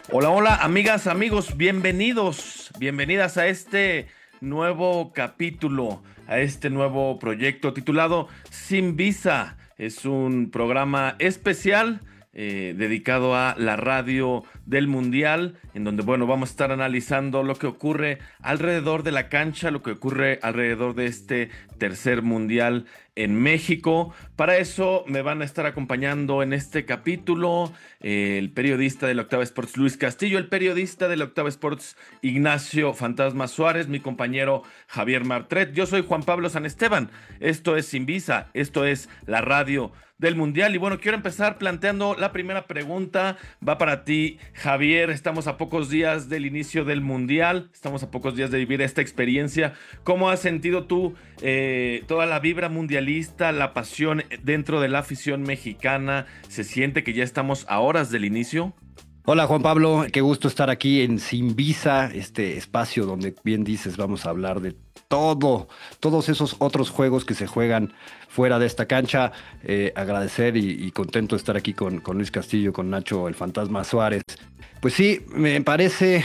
Hola, hola, amigas, amigos, bienvenidas a este nuevo capítulo, a este nuevo proyecto titulado Sin Visa. Es un programa especial dedicado a la radio del Mundial, en donde, bueno, vamos a estar analizando lo que ocurre alrededor de la cancha, lo que ocurre alrededor de este tercer Mundial en México. Para eso me van a estar acompañando en este capítulo el periodista de la Octava Sports Luis Castillo, el periodista de la Octava Sports Ignacio Fantasma Suárez, mi compañero Javier Martret. Yo soy Juan Pablo San Esteban. Esto es Sin Visa, esto es la radio del Mundial. Y bueno, quiero empezar planteando la primera pregunta. Va para ti, Javier. Estamos a pocos días del inicio del Mundial, estamos a pocos días de vivir esta experiencia. ¿Cómo has sentido tú toda la vibra mundialista, la pasión dentro de la afición mexicana? ¿Se siente que ya estamos a horas del inicio? Hola Juan Pablo, qué gusto estar aquí en Sin Visa, este espacio donde bien dices vamos a hablar de todos esos otros juegos que se juegan fuera de esta cancha. Agradecer y contento de estar aquí con Luis Castillo, con Nacho el Fantasma Suárez. Pues sí, me parece,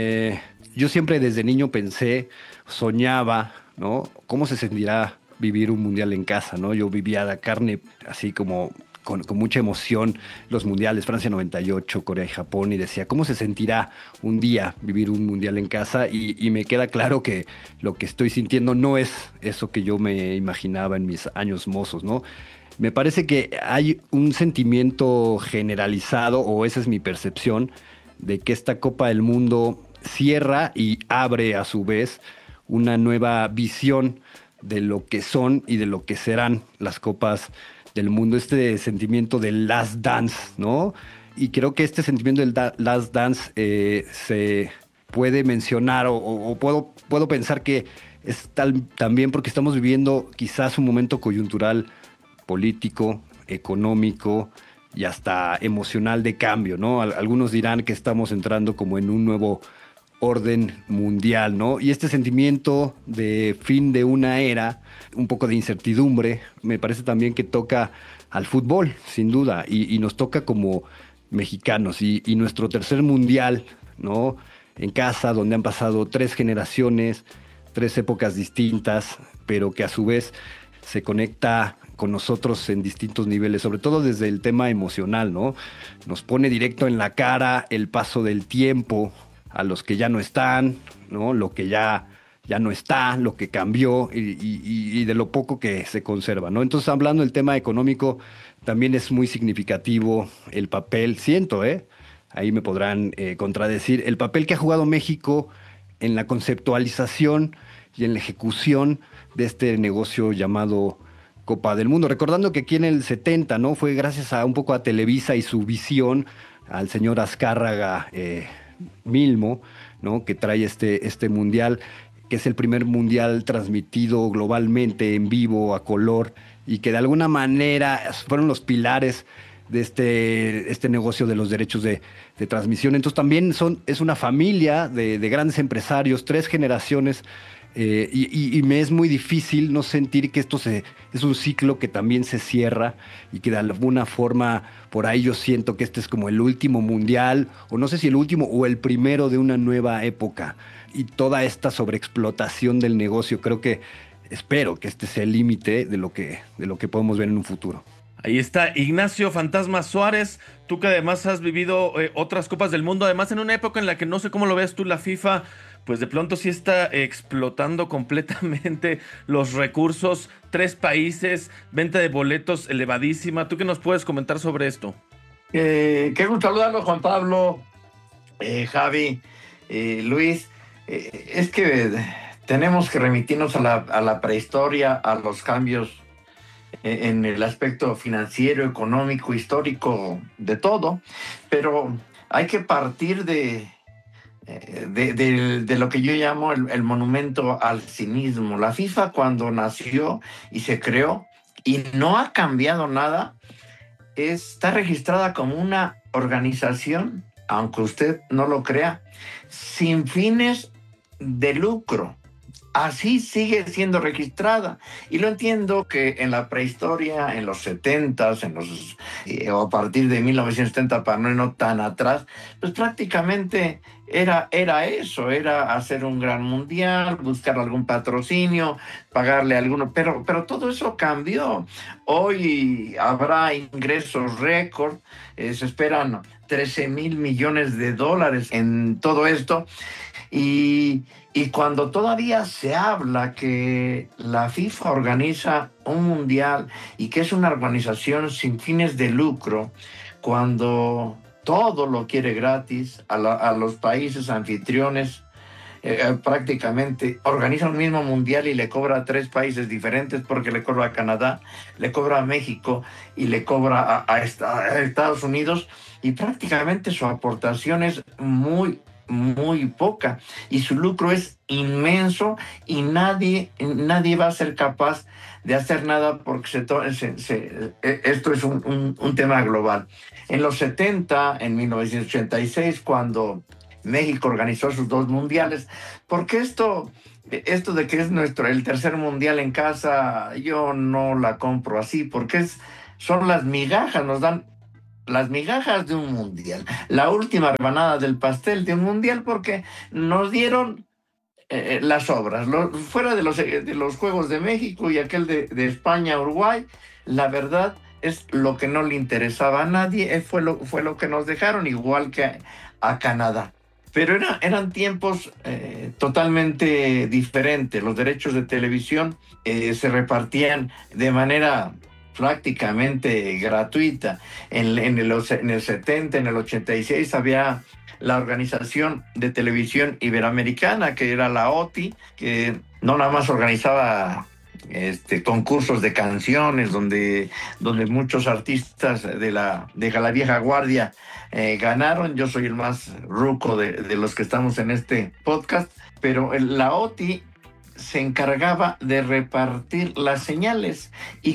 yo siempre desde niño pensé, soñaba, ¿no? ¿Cómo se sentirá vivir un mundial en casa, ¿no? Yo vivía de carne así como con mucha emoción los mundiales, Francia 98, Corea y Japón, y decía, ¿cómo se sentirá un día vivir un mundial en casa? Y me queda claro que lo que estoy sintiendo no es eso que yo me imaginaba en mis años mozos, ¿no? Me parece que hay un sentimiento generalizado, o esa es mi percepción, de que esta Copa del Mundo cierra y abre a su vez una nueva visión de lo que son y de lo que serán las copas del mundo, este sentimiento del Last Dance, ¿no? Y creo que este sentimiento del Last Dance se puede mencionar o puedo pensar que es también porque estamos viviendo quizás un momento coyuntural político, económico y hasta emocional de cambio, ¿no? Algunos dirán que estamos entrando como en un nuevo orden mundial, ¿no? Y este sentimiento de fin de una era, un poco de incertidumbre, me parece también que toca al fútbol, sin duda, y nos toca como mexicanos. Y nuestro tercer mundial, ¿no? En casa, donde han pasado tres generaciones, tres épocas distintas, pero que a su vez se conecta con nosotros en distintos niveles, sobre todo desde el tema emocional, ¿no? Nos pone directo en la cara el paso del tiempo, a los que ya no están, ¿no? Lo que ya no está, lo que cambió y de lo poco que se conserva, ¿no? Entonces, hablando del tema económico, también es muy significativo el papel, siento, ahí me podrán contradecir, el papel que ha jugado México en la conceptualización y en la ejecución de este negocio llamado Copa del Mundo. Recordando que aquí en el 70, ¿no? Fue gracias a un poco a Televisa y su visión, al señor Azcárraga, Milmo, ¿no? Que trae este mundial, que es el primer mundial transmitido globalmente en vivo, a color, y que de alguna manera fueron los pilares de este negocio de los derechos de transmisión. Entonces también es una familia de grandes empresarios, tres generaciones, y me es muy difícil no sentir que es un ciclo que también se cierra y que de alguna forma por ahí yo siento que este es como el último mundial, o no sé si el último o el primero de una nueva época. Y toda esta sobreexplotación del negocio, espero que este sea el límite de lo que podemos ver en un futuro. Ahí está Ignacio Fantasma Suárez, tú que además has vivido otras Copas del Mundo, además en una época en la que no sé cómo lo veas tú, la FIFA, pues de pronto sí está explotando completamente los recursos, tres países, venta de boletos elevadísima. ¿Tú qué nos puedes comentar sobre esto? Qué gusto saludarlo, Juan Pablo, Javi, Luis. Es que tenemos que remitirnos a la prehistoria, a los cambios en el aspecto financiero, económico, histórico, de todo, pero hay que partir de lo que yo llamo el monumento al cinismo. La FIFA, cuando nació y se creó y no ha cambiado nada, está registrada como una organización, aunque usted no lo crea, sin fines de lucro. así sigue siendo registrada. Y lo entiendo que en la prehistoria, en los 70s, o a partir de 1970, para no irnos tan atrás, pues prácticamente era eso, era hacer un gran mundial, buscar algún patrocinio, pagarle a alguno, pero todo eso cambió. Hoy habrá ingresos récord, se esperan 13,000 millones de dólares en todo esto. Y cuando todavía se habla que la FIFA organiza un mundial y que es una organización sin fines de lucro, cuando todo lo quiere gratis a los países anfitriones, prácticamente organiza un mismo mundial y le cobra a 3 países diferentes, porque le cobra a Canadá, le cobra a México y le cobra a Estados Unidos, y prácticamente su aportación es muy poca y su lucro es inmenso, y nadie va a ser capaz de hacer nada porque esto es un tema global. En los 70, en 1986, cuando México organizó sus 2 mundiales, porque esto de que es el tercer mundial en casa, yo no la compro así, porque son las migajas, nos dan las migajas de un mundial, la última rebanada del pastel de un mundial, porque nos dieron las obras. Fuera de los Juegos de México y aquel de España, Uruguay, la verdad es lo que no le interesaba a nadie, fue lo que nos dejaron, igual que a Canadá. Pero eran tiempos totalmente diferentes. Los derechos de televisión se repartían de manera prácticamente gratuita. En el 70, en el 86, había la Organización de Televisión Iberoamericana, que era la OTI, que no nada más organizaba concursos de canciones donde muchos artistas de la vieja guardia ganaron. Yo soy el más ruco de los que estamos en este podcast, pero la OTI se encargaba de repartir las señales, y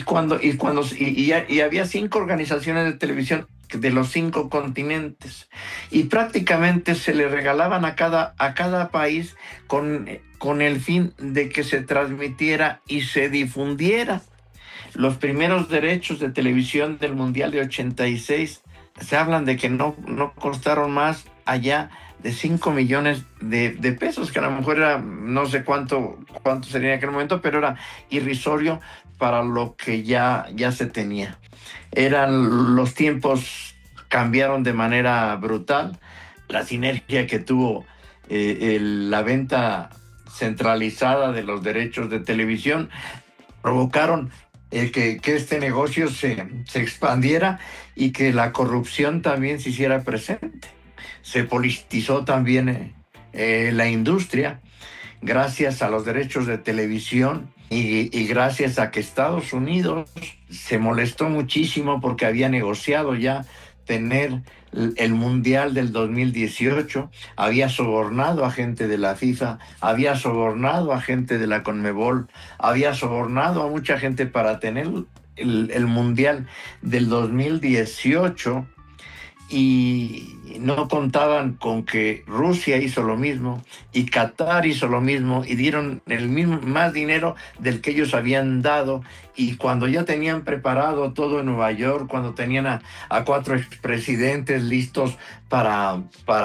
había 5 organizaciones de televisión de los 5 continentes, y prácticamente se le regalaban a cada país con el fin de que se transmitiera y se difundiera. Los primeros derechos de televisión del Mundial de 86 se hablan de que no costaron más allá de 5 millones de pesos, que a lo mejor era, no sé cuánto sería en aquel momento, pero era irrisorio para lo que ya se tenía. Los tiempos cambiaron de manera brutal. La sinergia que tuvo la venta centralizada de los derechos de televisión provocaron que este negocio se expandiera, y que la corrupción también se hiciera presente. Se politizó también la industria gracias a los derechos de televisión, y gracias a que Estados Unidos se molestó muchísimo porque había negociado ya tener el Mundial del 2018, había sobornado a gente de la FIFA, había sobornado a gente de la CONMEBOL, había sobornado a mucha gente para tener el Mundial del 2018, y no contaban con que Rusia hizo lo mismo y Qatar hizo lo mismo, y dieron más dinero del que ellos habían dado. Y cuando ya tenían preparado todo en Nueva York, cuando tenían a 4 expresidentes listos para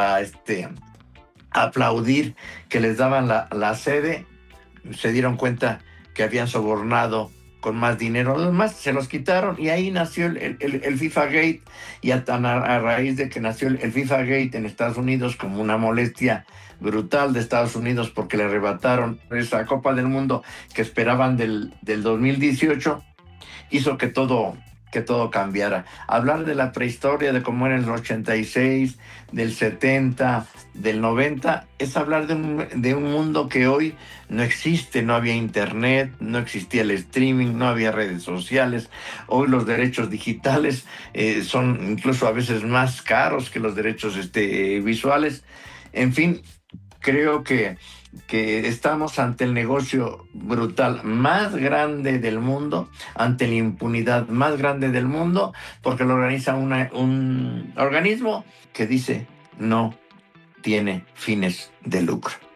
aplaudir que les daban la sede, se dieron cuenta que habían sobornado con más dinero. Los demás se los quitaron, y ahí nació el FIFA Gate, y a raíz de que nació el FIFA Gate en Estados Unidos, como una molestia brutal de Estados Unidos porque le arrebataron esa Copa del Mundo que esperaban del 2018, hizo que todo cambiara. Hablar de la prehistoria, de cómo era el 86, del 70, del 90, es hablar de un mundo que hoy no existe. No había internet, no existía el streaming, no había redes sociales. Hoy los derechos digitales son incluso a veces más caros que los derechos visuales. En fin, creo que estamos ante el negocio brutal más grande del mundo, ante la impunidad más grande del mundo, porque lo organiza un organismo que dice no tiene fines de lucro.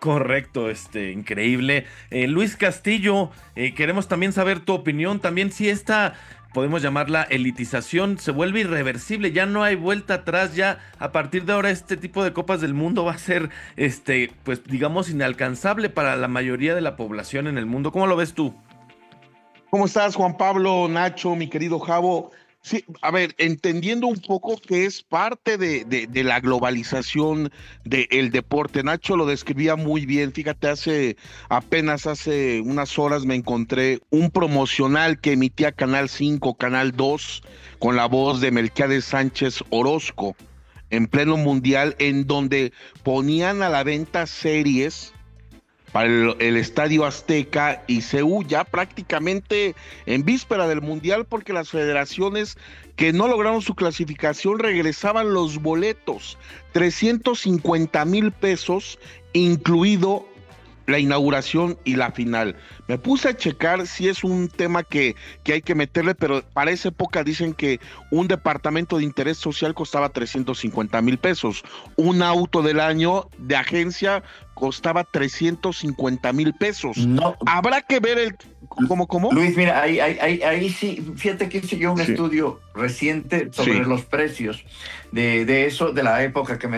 Correcto, increíble. Luis Castillo, queremos también saber tu opinión, también si esta, podemos llamarla elitización, se vuelve irreversible, ya no hay vuelta atrás, ya a partir de ahora este tipo de Copas del Mundo va a ser, pues digamos, inalcanzable para la mayoría de la población en el mundo. ¿Cómo lo ves tú? ¿Cómo estás, Juan Pablo, Nacho, mi querido Javo? Sí, a ver, entendiendo un poco que es parte de la globalización del deporte. Nacho lo describía muy bien. Fíjate, apenas hace unas horas me encontré un promocional que emitía Canal 5, Canal 2, con la voz de Melquiades Sánchez Orozco, en pleno mundial, en donde ponían a la venta series para el Estadio Azteca y CU ya prácticamente en víspera del Mundial, porque las federaciones que no lograron su clasificación regresaban los boletos, 350,000 pesos, incluido la inauguración y la final. Me puse a checar si es un tema que hay que meterle, pero para esa época dicen que un departamento de interés social costaba 350,000 pesos. Un auto del año de agencia costaba 350,000 pesos. No, Habrá que ver ¿Cómo? Luis, mira, ahí sí, fíjate que hice yo un Sí. estudio reciente sobre Sí. los precios de eso, de la época que